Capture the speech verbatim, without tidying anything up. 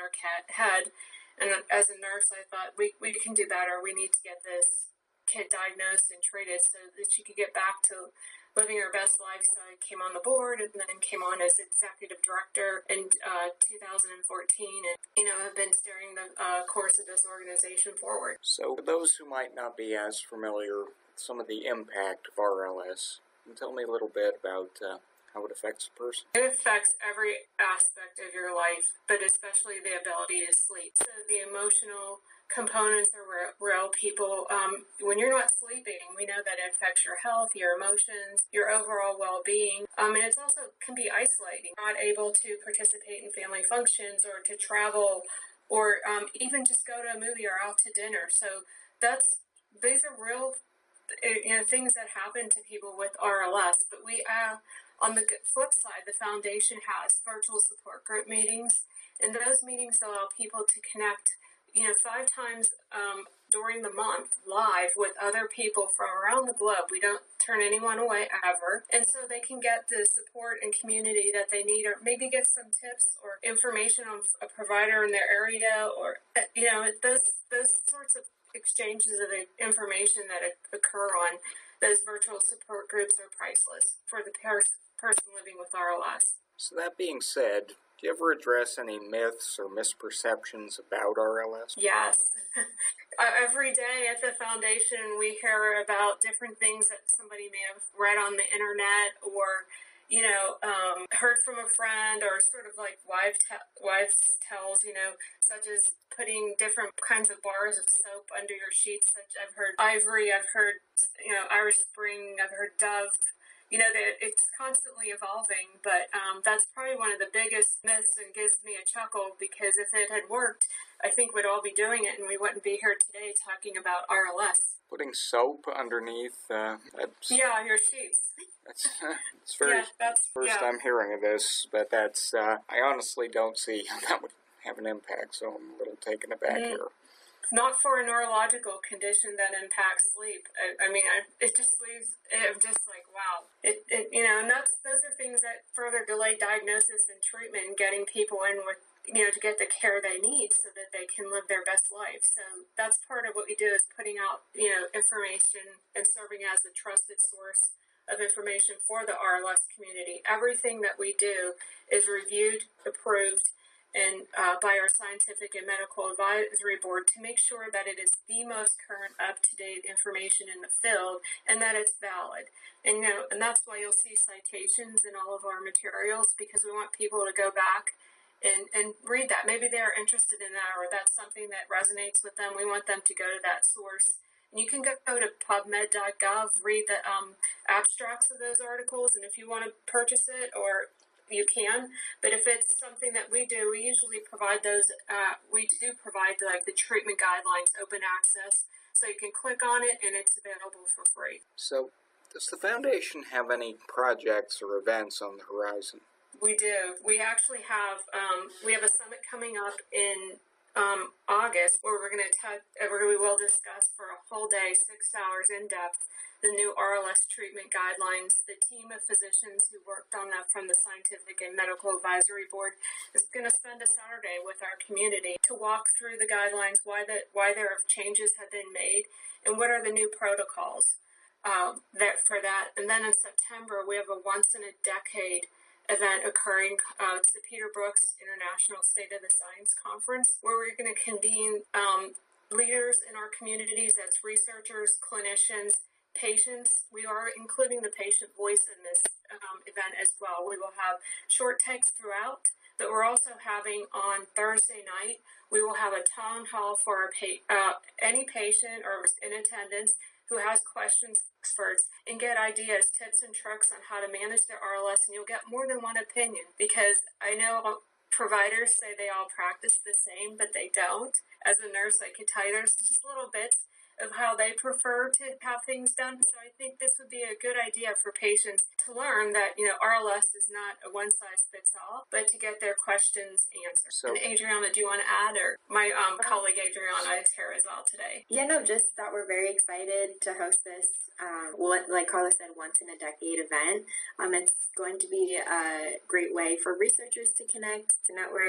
our cat head. And as a nurse, I thought, we, we can do better. We need to get this kid diagnosed and treated so that she could get back to living her best life. So I came on the board and then came on as executive director in uh, two thousand fourteen. And, you know, have been steering the uh, course of this organization forward. So for those who might not be as familiar with some of the impact of R L S, can you tell me a little bit about uh, how it affects a person? It affects every aspect of your life, but especially the ability to sleep. So the emotional components are real. real. People, um, when you're not sleeping, we know that it affects your health, your emotions, your overall well-being. Um, and it also can be isolating, not able to participate in family functions or to travel or um, even just go to a movie or out to dinner. So that's these are real, you know, things that happen to people with R L S. But we uh, on the flip side, the foundation has virtual support group meetings, and those meetings allow people to connect, you know, five times um, during the month live with other people from around the globe. We don't turn anyone away ever. And so they can get the support and community that they need, or maybe get some tips or information on a provider in their area, or, you know, those, those sorts of exchanges of information that occur on those virtual support groups are priceless for the pers- person living with R L S. So that being said, do you ever address any myths or misperceptions about R L S? Yes. Every day at the foundation, we hear about different things that somebody may have read on the internet or, you know, um, heard from a friend, or sort of like wife te- wives' tells, you know, such as putting different kinds of bars of soap under your sheets. Such I've heard Ivory, I've heard, you know, Irish Spring, I've heard Dove. You know, that it's constantly evolving, but um, that's probably one of the biggest myths and gives me a chuckle, because if it had worked, I think we'd all be doing it and we wouldn't be here today talking about R L S. Putting soap underneath, uh, that's... Yeah, your sheets. That's, it's very, yeah, that's, first yeah. I'm hearing of this, but that's, uh, I honestly don't see how that would have an impact, so I'm a little taken aback mm. here. Not for a neurological condition that impacts sleep. I, I mean, I, it just leaves, I'm just like, wow. It, it, you know, and that's, those are things that further delay diagnosis and treatment and getting people in with, you know, to get the care they need so that they can live their best life. So that's part of what we do, is putting out, you know, information and serving as a trusted source of information for the R L S community. Everything that we do is reviewed, approved, and uh, by our scientific and medical advisory board to make sure that it is the most current, up-to-date information in the field and that it's valid. And, you know, and that's why you'll see citations in all of our materials, because we want people to go back and, and read that. Maybe they're interested in that, or that's something that resonates with them. We want them to go to that source. And you can go to pubmed dot gov, read the um, abstracts of those articles, and if you want to purchase it, or you can. But if it's something that we do, we usually provide those, uh, we do provide like the treatment guidelines, open access, so you can click on it and it's available for free. So does the foundation have any projects or events on the horizon? We do. We actually have, um, we have a summit coming up in um, August, where we're going to, t- where we will discuss for a whole day, six hours in depth, the new R L S treatment guidelines. The team of physicians who worked on that from the Scientific and Medical Advisory Board is going to spend a Saturday with our community to walk through the guidelines, why the why there are changes have been made, and what are the new protocols um, that for that. And then in September, we have a once-in-a-decade event occurring. Uh, it's the Peter Brooks International State of the Science Conference, where we're going to convene um, leaders in our communities, that's researchers, clinicians, patients. We are including the patient voice in this um, event as well. We will have short text throughout, but we're also having on Thursday night, we will have a town hall for our pa- uh, any patient or in attendance who has questions, experts, and get ideas, tips, and tricks on how to manage their R L S, and you'll get more than one opinion, because I know providers say they all practice the same, but they don't. As a nurse, I could tell you there's just little bits of how they prefer to have things done. So I think this would be a good idea for patients to learn that, you know, R L S is not a one-size-fits-all, but to get their questions answered. So, and Adriana, do you want to add? Or my um, colleague Adriana is here as well today. Yeah, no, just that we're very excited to host this, um, like Carla said, once-in-a-decade event. Um, it's going to be a great way for researchers to connect, to network,